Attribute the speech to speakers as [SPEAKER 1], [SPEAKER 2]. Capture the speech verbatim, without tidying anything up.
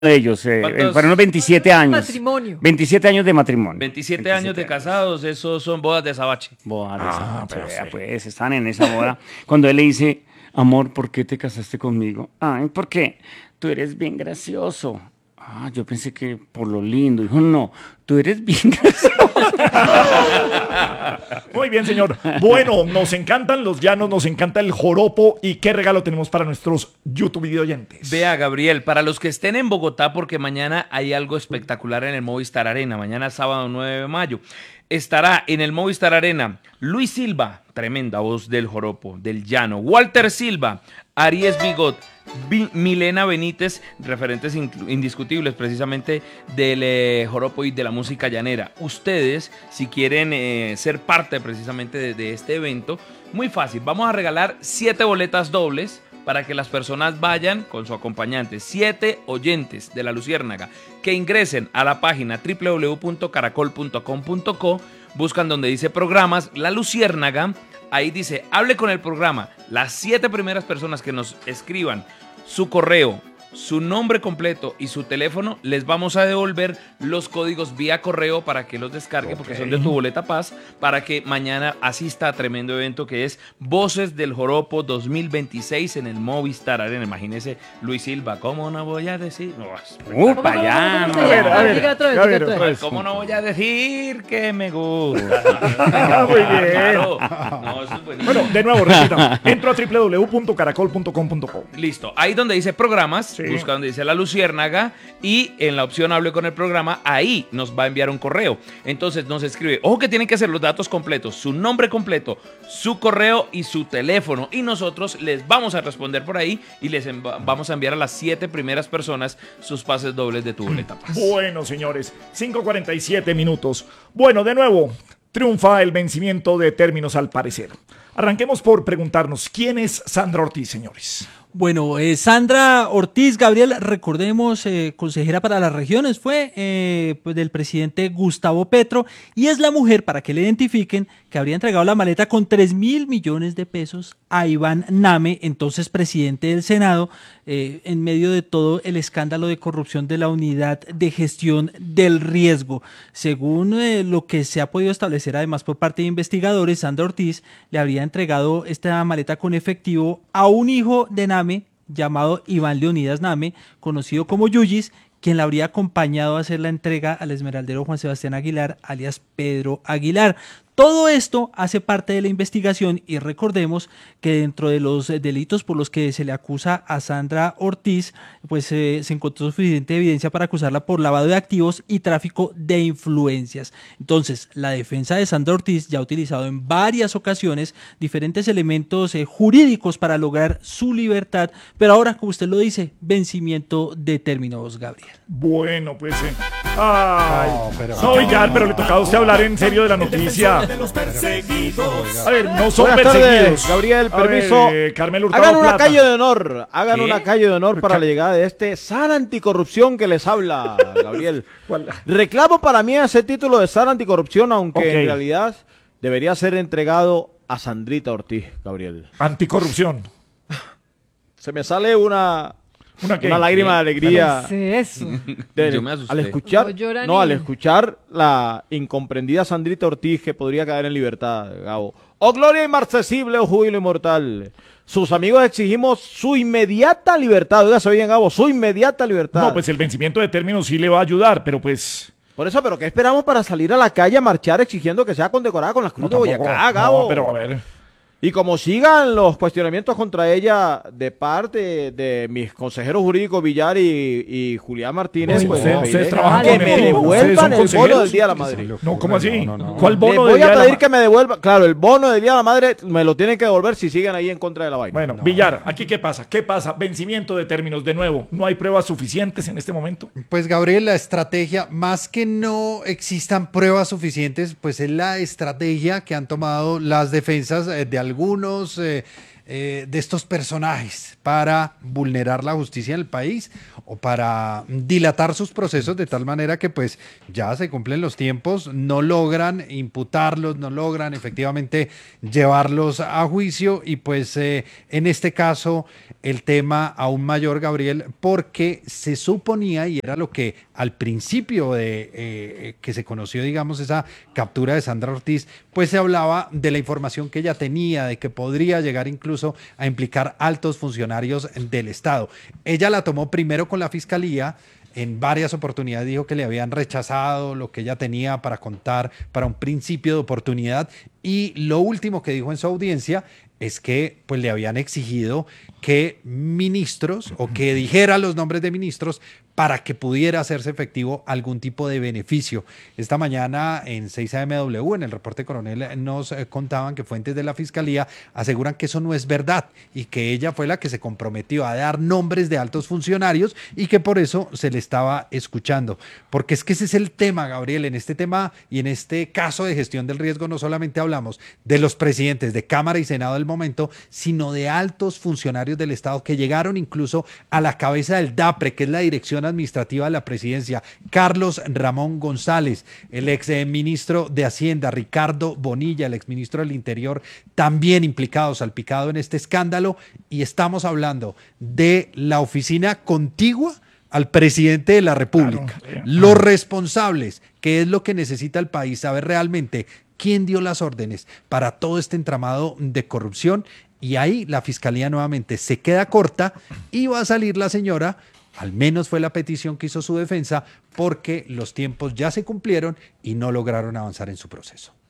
[SPEAKER 1] de ellos, eh,
[SPEAKER 2] ¿Cuántos?
[SPEAKER 1] para unos veintisiete años.
[SPEAKER 3] Matrimonio.
[SPEAKER 1] veintisiete años de matrimonio.
[SPEAKER 2] veintisiete años de casados, esos son bodas de azabache.
[SPEAKER 1] Boda de
[SPEAKER 4] Ah,
[SPEAKER 1] esa-
[SPEAKER 4] pero
[SPEAKER 1] vea,
[SPEAKER 4] sí.
[SPEAKER 1] pues están en esa boda. Cuando él le dice, amor, ¿por qué te casaste conmigo? Ay, porque tú eres bien gracioso. Ah, yo pensé que por lo lindo. Dijo, no, tú eres bien gracioso.
[SPEAKER 4] Muy bien, señor. Bueno, nos encantan los llanos, nos encanta el joropo. ¿Y qué regalo tenemos para nuestros YouTube video oyentes?
[SPEAKER 2] Vea, Gabriel, para los que estén en Bogotá, porque mañana hay algo espectacular en el Movistar Arena, mañana sábado nueve de mayo. Estará en el Movistar Arena Luis Silva, tremenda voz del joropo, del llano, Walter Silva, Aries Bigot, Vi- Milena Benítez, referentes inclu- indiscutibles precisamente del eh, joropo y de la música llanera. Ustedes, si quieren eh, ser parte precisamente de, de este evento, muy fácil, vamos a regalar siete boletas dobles para que las personas vayan con su acompañante, siete oyentes de La Luciérnaga, que ingresen a la página doble u doble u doble u punto caracol punto com punto co, buscan donde dice programas, La Luciérnaga, ahí dice, hable con el programa, las siete primeras personas que nos escriban su correo, su nombre completo y su teléfono, les vamos a devolver los códigos vía correo para que los descargue, porque son de tu boleta paz, para que mañana asista a tremendo evento que es Voces del Joropo dos mil veintiséis en el Movistar Arena. Imagínese Luis Silva, ¿cómo no voy a decir? No, es-
[SPEAKER 1] Upa, ya, no.
[SPEAKER 3] A ver, a ver,
[SPEAKER 4] diga
[SPEAKER 3] otra vez,
[SPEAKER 4] a
[SPEAKER 3] diga
[SPEAKER 4] ver,
[SPEAKER 3] otra
[SPEAKER 4] otra
[SPEAKER 3] vez.
[SPEAKER 4] vez.
[SPEAKER 2] ¿Cómo no voy a decir que me gusta?
[SPEAKER 4] Muy bien.
[SPEAKER 2] Claro. No, eso es buenísimo.
[SPEAKER 4] Bueno, de nuevo, repita. Entro a doble u doble u doble u punto caracol punto com punto co.
[SPEAKER 2] Listo, ahí donde dice programas,
[SPEAKER 4] Sí.
[SPEAKER 2] busca donde dice La Luciérnaga y en la opción hable con el programa, ahí nos va a enviar un correo. Entonces nos escribe, ojo que tienen que ser los datos completos, su nombre completo, su correo y su teléfono. Y nosotros les vamos a responder por ahí y les env- vamos a enviar a las siete primeras personas sus pases dobles de tu boleta paz.
[SPEAKER 4] Bueno, señores, cinco cuarenta y siete minutos. Bueno, de nuevo, triunfa el vencimiento de términos al parecer. Arranquemos por preguntarnos, ¿quién es Sandra Ortiz, señores?
[SPEAKER 5] Bueno, eh, Sandra Ortiz, Gabriel, recordemos, eh, consejera para las regiones, fue eh, pues del presidente Gustavo Petro y es la mujer, para que le identifiquen, que habría entregado la maleta con tres mil millones de pesos a Iván Name, entonces presidente del Senado, eh, en medio de todo el escándalo de corrupción de la Unidad de Gestión del Riesgo. Según eh, lo que se ha podido establecer además por parte de investigadores, Sandra Ortiz le habría entregado esta maleta con efectivo a un hijo de Name llamado Iván Leonidas Name, conocido como Yuyis, quien la habría acompañado a hacer la entrega al esmeraldero Juan Sebastián Aguilar, alias Pedro Aguilar. Todo esto hace parte de la investigación y recordemos que dentro de los delitos por los que se le acusa a Sandra Ortiz, pues eh, se encontró suficiente evidencia para acusarla por lavado de activos y tráfico de influencias. Entonces, la defensa de Sandra Ortiz ya ha utilizado en varias ocasiones diferentes elementos eh, jurídicos para lograr su libertad, pero ahora, como usted lo dice, vencimiento de términos, Gabriel.
[SPEAKER 4] Bueno, pues... eh, Ay,
[SPEAKER 6] No, pero-
[SPEAKER 4] no, oiga, pero le tocaba a usted hablar en serio de la noticia. A ver, no son
[SPEAKER 7] Buenas
[SPEAKER 4] perseguidos.
[SPEAKER 7] tardes, Gabriel,
[SPEAKER 4] A ver,
[SPEAKER 7] permiso.
[SPEAKER 4] eh, Carmelo Hurtado
[SPEAKER 7] Hagan una
[SPEAKER 4] Plata.
[SPEAKER 7] calle de honor, hagan
[SPEAKER 2] ¿Qué?
[SPEAKER 7] una calle de honor para la llegada de este San Anticorrupción que les habla, Gabriel.
[SPEAKER 4] ¿Cuál?
[SPEAKER 7] Reclamo para mí ese título de San Anticorrupción, aunque
[SPEAKER 4] Ok.
[SPEAKER 7] en realidad debería ser entregado a Sandrita Ortiz, Gabriel.
[SPEAKER 4] Anticorrupción.
[SPEAKER 7] Se me sale una,
[SPEAKER 4] ¿Una qué?
[SPEAKER 7] una lágrima de alegría
[SPEAKER 3] ¿Qué es eso?
[SPEAKER 7] de-
[SPEAKER 2] Yo me asusté.
[SPEAKER 7] al escuchar,
[SPEAKER 3] No llora
[SPEAKER 7] no,
[SPEAKER 3] ni-
[SPEAKER 7] al escuchar la incomprendida Sandrita Ortiz que podría caer en libertad, Gabo. Oh gloria inmarcesible, oh júbilo inmortal. Sus amigos exigimos su inmediata libertad. Oiga, se oye bien, Gabo, su inmediata libertad.
[SPEAKER 4] No, pues el vencimiento de términos sí le va a ayudar, pero pues...
[SPEAKER 7] Por eso, ¿pero qué esperamos para salir a la calle a marchar exigiendo que sea condecorada con las Cruz de
[SPEAKER 4] tampoco.
[SPEAKER 7] Boyacá, Gabo?
[SPEAKER 4] No, pero a ver...
[SPEAKER 7] Y como sigan los cuestionamientos contra ella de parte de mis consejeros jurídicos Villar y, y Julián Martínez,
[SPEAKER 4] Uy,
[SPEAKER 7] pues
[SPEAKER 4] ustedes-
[SPEAKER 7] le
[SPEAKER 4] ustedes
[SPEAKER 7] pediré
[SPEAKER 4] trabajan
[SPEAKER 7] que
[SPEAKER 4] con
[SPEAKER 7] me
[SPEAKER 4] el- ustedes son
[SPEAKER 7] devuelvan el bono
[SPEAKER 4] consejeros.
[SPEAKER 7] del Día de la Madre.
[SPEAKER 4] No, ¿cómo así?
[SPEAKER 6] No, no, no.
[SPEAKER 4] ¿Cuál
[SPEAKER 7] Les
[SPEAKER 4] bono
[SPEAKER 7] voy
[SPEAKER 4] del
[SPEAKER 7] a
[SPEAKER 4] día de la
[SPEAKER 7] pedir
[SPEAKER 4] ma-
[SPEAKER 7] que me devuelvan, claro, el bono del Día de la Madre me lo tienen que devolver si siguen ahí en contra de la vaina.
[SPEAKER 4] Bueno, Villar, ¿aquí qué pasa? ¿Qué pasa? Vencimiento de términos, de nuevo. ¿No hay pruebas suficientes en este momento?
[SPEAKER 6] Pues Gabriel, la estrategia, más que no existan pruebas suficientes, pues es la estrategia que han tomado las defensas eh, de algunos eh, eh, de estos personajes para vulnerar la justicia en el país o para dilatar sus procesos de tal manera que pues ya se cumplen los tiempos, no logran imputarlos, no logran efectivamente llevarlos a juicio y pues eh, en este caso el tema aún mayor, Gabriel, porque se suponía, y era lo que al principio de eh, que se conoció, digamos, esa captura de Sandra Ortiz, pues se hablaba de la información que ella tenía, de que podría llegar incluso a implicar altos funcionarios del Estado. Ella la tomó primero con la Fiscalía. En varias oportunidades dijo que le habían rechazado lo que ella tenía para contar para un principio de oportunidad, y lo último que dijo en su audiencia es que pues le habían exigido que ministros o que dijera los nombres de ministros para que pudiera hacerse efectivo algún tipo de beneficio. Esta mañana en seis A M W, en el reporte coronel, nos eh, contaban que fuentes de la Fiscalía aseguran que eso no es verdad y que ella fue la que se comprometió a dar nombres de altos funcionarios y que por eso se le estaba escuchando. Porque es que ese es el tema, Gabriel. En este tema y en este caso de gestión del riesgo no solamente hablamos de los presidentes de Cámara y Senado del momento, sino de altos funcionarios del Estado que llegaron incluso a la cabeza del DAPRE, que es la Dirección Administrativa de la Presidencia. Carlos Ramón González, el ex ministro de Hacienda, Ricardo Bonilla, el ex ministro del Interior, también implicado, salpicado en este escándalo, y estamos hablando de la oficina contigua al presidente de la República. Claro. Los responsables, que es lo que necesita el país, saber realmente quién dio las órdenes para todo este entramado de corrupción, y ahí la Fiscalía nuevamente se queda corta y va a salir la señora. Al menos fue la petición que hizo su defensa, porque los tiempos ya se cumplieron y no lograron avanzar en su proceso.